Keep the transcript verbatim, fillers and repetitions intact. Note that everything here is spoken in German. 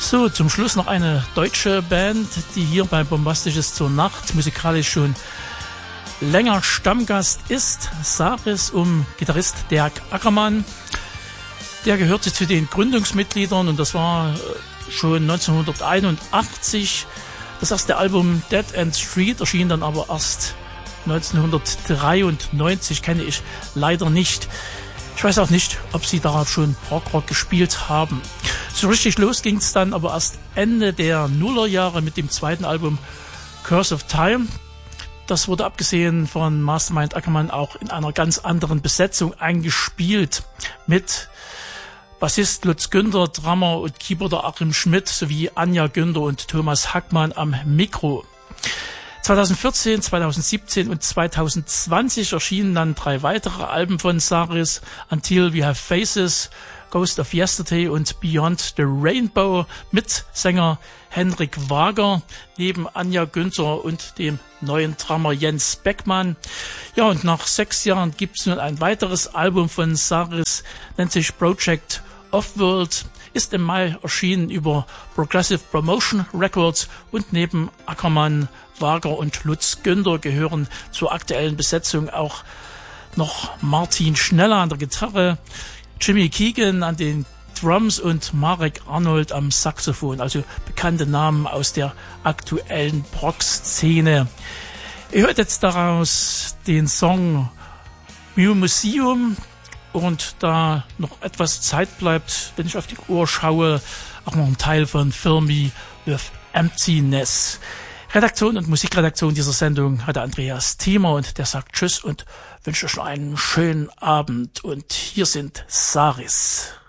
So, zum Schluss noch eine deutsche Band, die hier bei Bombastisches zur Nacht musikalisch schon länger Stammgast ist. Saris um Gitarrist Dirk Ackermann. Der gehörte zu den Gründungsmitgliedern und das war schon neunzehnhunderteinundachtzig. Das erste Album Dead End Street erschien dann aber erst neunzehnhundertdreiundneunzig, kenne ich leider nicht. Ich weiß auch nicht, ob sie darauf schon Prog-Rock gespielt haben. So richtig los ging es dann aber erst Ende der Nullerjahre mit dem zweiten Album Curse of Time. Das wurde abgesehen von Mastermind Ackermann auch in einer ganz anderen Besetzung eingespielt. Mit Bassist Lutz Günther, Drummer und Keyboarder Achim Schmidt sowie Anja Günther und Thomas Hackmann am Mikro. zweitausendvierzehn, zweitausendsiebzehn und zweitausendzwanzig erschienen dann drei weitere Alben von Saris: Until We Have Faces, Ghost of Yesterday und Beyond the Rainbow mit Sänger Henrik Wager neben Anja Günther und dem neuen Drummer Jens Beckmann. Ja, und nach sechs Jahren gibt es nun ein weiteres Album von Saris, nennt sich Project Offworld, ist im Mai erschienen über Progressive Promotion Records und neben Ackermann, Wager und Lutz Günther gehören zur aktuellen Besetzung auch noch Martin Schneller an der Gitarre, Jimmy Keegan an den Drums und Marek Arnold am Saxophon, also bekannte Namen aus der aktuellen Prog-Szene. Ihr hört jetzt daraus den Song Mew Museum und da noch etwas Zeit bleibt, wenn ich auf die Uhr schaue, auch noch ein Teil von Fill Me With Emptiness. Redaktion und Musikredaktion dieser Sendung hatte Andreas Thiemer und der sagt Tschüss und wünsche euch noch einen schönen Abend. Und hier sind Saris.